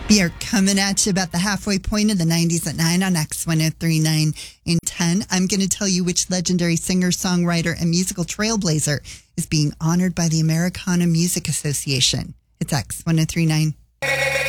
We are coming at you about the halfway point of the 90s at 9 on X1039 in 10. I'm going to tell you which legendary singer, songwriter, and musical trailblazer is being honored by the Americana Music Association. It's X1039.